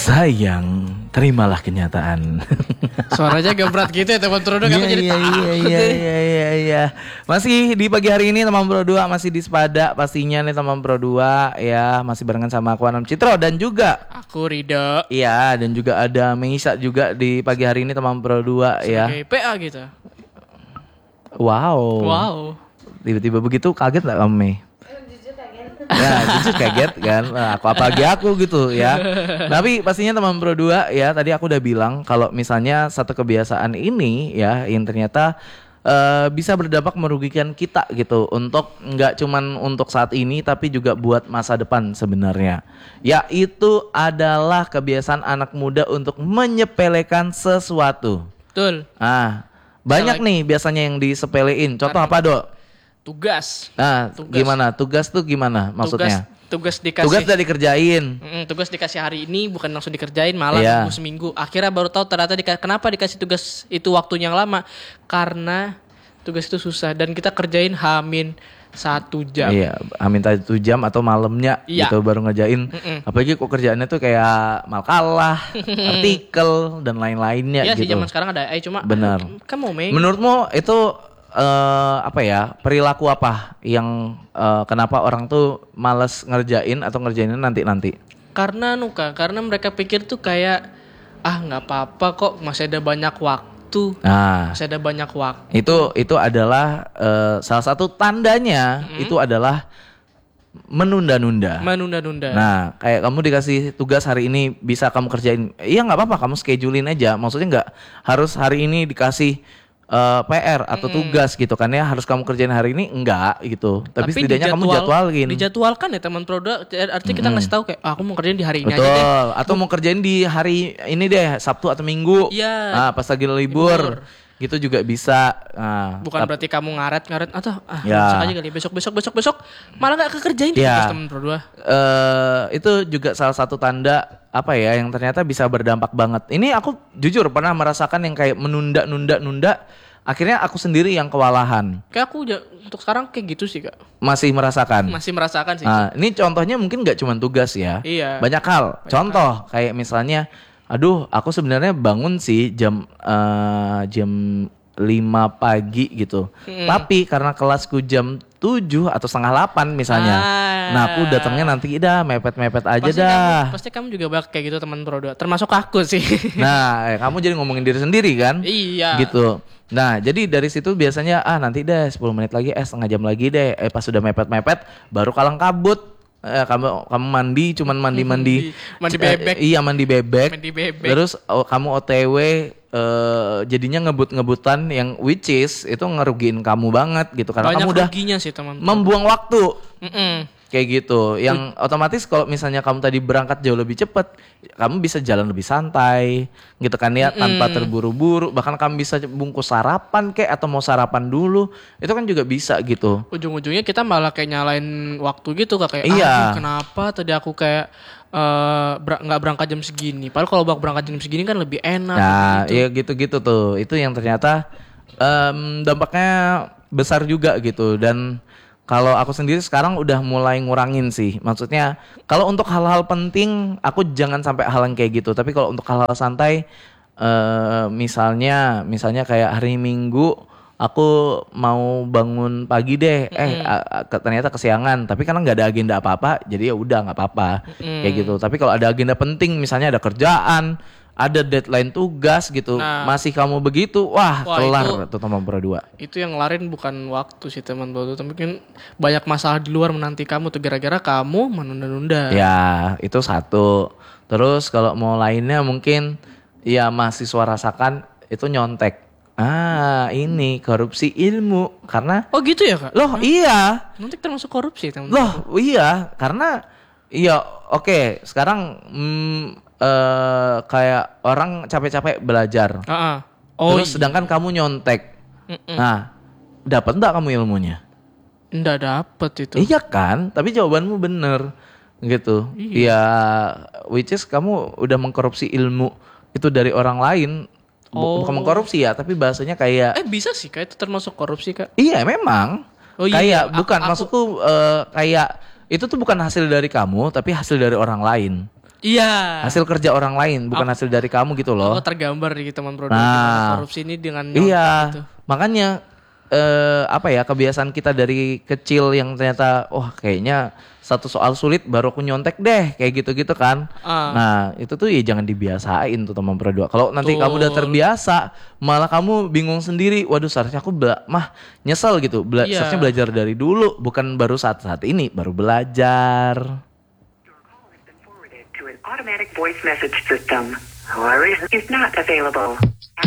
Sayang, terimalah kenyataan. Suaranya gak berat gitu ya teman produk. Aku jadi Iya. Masih di pagi hari ini teman Pro 2 masih di Sepada pastinya nih teman Pro 2 ya, masih barengan sama aku Anam Citro dan juga aku Rido. iya, dan juga ada Meisa juga di pagi hari ini teman Pro 2 ya. Sebagai PA gitu. Wow. Tiba-tiba begitu kaget gak kamu, Mei? Ya jujur kaget kan. Nah, apalagi aku gitu ya. Tapi pastinya teman Pro 2 ya, tadi aku udah bilang kalau misalnya satu kebiasaan ini ya yang ternyata bisa berdampak merugikan kita gitu, untuk nggak cuman untuk saat ini tapi juga buat masa depan sebenarnya. Yaitu adalah kebiasaan anak muda untuk menyepelekan sesuatu. Betul. Banyak nih biasanya yang disepelein. Contoh apa, Dok? Tugas. Gimana? Tugas tuh gimana maksudnya? Tugas dikasih. Tugas udah dikerjain. Tugas dikasih hari ini bukan langsung dikerjain, malah tunggu seminggu. Akhirnya baru tahu ternyata kenapa dikasih tugas itu waktunya yang lama. Karena tugas itu susah dan kita kerjain Hamin 1 jam. Iya, Hamin 1 jam atau malamnya gitu baru ngerjain. Apalagi kok kerjaannya tuh kayak makalah, artikel dan lain-lainnya gitu. Iya sih, zaman sekarang ada AI cuma. Benar. Menurutmu itu perilaku apa yang kenapa orang tuh malas ngerjain atau ngerjainnya nanti? Karena mereka pikir tuh kayak nggak apa-apa kok, masih ada banyak waktu. Masih ada banyak waktu. Itu adalah salah satu tandanya itu adalah menunda-nunda. Nah, kayak kamu dikasih tugas hari ini bisa kamu kerjain. Iya nggak apa-apa, kamu schedulein aja. Maksudnya nggak harus hari ini dikasih PR atau tugas gitu kan ya, harus kamu kerjain hari ini enggak gitu. Tapi setidaknya kamu jadwalin. Dijadwalkan ya teman produk. Artinya kita ngasih tahu kayak aku mau kerjain di hari ini aja deh. Betul. Atau mau kerjain di hari ini deh, Sabtu atau Minggu. Iya. Pas lagi libur. Gitu juga bisa. Bukan berarti kamu ngaret atau besok aja kali, besok malah nggak kekerjain tugas teman produk. Itu juga salah satu tanda yang ternyata bisa berdampak banget. Ini aku jujur pernah merasakan yang kayak menunda. Akhirnya aku sendiri yang kewalahan. Kayak aku untuk sekarang kayak gitu sih, Kak. Masih merasakan sih. Ini contohnya mungkin gak cuma tugas ya. Iya. Banyak hal. Contoh kayak misalnya, aku sebenarnya bangun sih jam 5 pagi gitu. Tapi karena kelasku jam 7 atau setengah 8 misalnya. Nah, aku datangnya nanti mepet-mepet aja Pasti kamu juga banyak kayak gitu teman produk. Termasuk aku sih. Nah, kamu jadi ngomongin diri sendiri kan? Iya. Gitu. Nah, jadi dari situ biasanya nanti deh 10 menit lagi, setengah jam lagi deh. Pas sudah mepet-mepet baru kalang kabut. Kamu mandi, cuman mandi bebek. Iya, mandi bebek. Terus kamu OTW jadinya ngebut-ngebutan yang which is itu ngerugiin kamu banget gitu, karena banyak kamu udah sih, membuang waktu. Kayak gitu. Yang otomatis kalau misalnya kamu tadi berangkat jauh lebih cepat, kamu bisa jalan lebih santai gitu kan ya, tanpa terburu-buru. Bahkan kamu bisa bungkus sarapan atau mau sarapan dulu, itu kan juga bisa gitu. Ujung-ujungnya kita malah kayak nyalain waktu gitu, kayak kenapa tadi aku kayak nggak berangkat jam segini, padahal kalau berangkat jam segini kan lebih enak. Nah, ya gitu-gitu tuh. Itu yang ternyata dampaknya besar juga gitu. Dan kalau aku sendiri sekarang udah mulai ngurangin sih. Maksudnya kalau untuk hal-hal penting aku jangan sampai hal yang kayak gitu. Tapi kalau untuk hal-hal santai, misalnya kayak hari Minggu aku mau bangun pagi deh, ternyata kesiangan. Tapi karena nggak ada agenda apa-apa, jadi ya udah nggak apa-apa kayak gitu. Tapi kalau ada agenda penting, misalnya ada kerjaan, ada deadline tugas gitu, masih kamu begitu, kelar tuh teman Pro 2. Itu yang ngelarin bukan waktu sih teman Pro 2, tapi mungkin banyak masalah di luar menanti kamu tuh gara-gara kamu menunda-nunda. Ya, itu satu. Terus kalau mau lainnya mungkin ya mahasiswa rasakan itu nyontek. Ini korupsi ilmu karena. Oh gitu ya, Kak? Loh, iya. Nyontek termasuk korupsi, teman. Loh, iya, karena oke, sekarang kayak orang capek-capek belajar. Terus sedangkan kamu nyontek. Nah, dapat enggak kamu ilmunya? Enggak dapat itu. Iya kan? Tapi jawabanmu bener gitu. Iya. Ya, which is kamu udah mengkorupsi ilmu itu dari orang lain. Bukan mengkorupsi ya, tapi bahasanya kayak bisa sih, kayak itu termasuk korupsi, Kak. Iya, memang. Kayak bukan maksudku kayak itu tuh bukan hasil dari kamu, tapi hasil dari orang lain. Iya. Hasil kerja orang lain, bukan hasil dari kamu gitu loh. Aku tergambar di teman produk korupsi ini dengan iya. gitu. Makanya kebiasaan kita dari kecil yang ternyata kayaknya satu soal sulit baru aku nyontek deh kayak gitu-gitu kan. Nah, itu tuh ya jangan dibiasain tuh teman berdua. Kalau nanti kamu udah terbiasa, malah kamu bingung sendiri. Waduh, seharusnya aku nyesel gitu. Seharusnya belajar dari dulu, bukan baru saat ini baru belajar. To an automatic voice message system. However, is not available.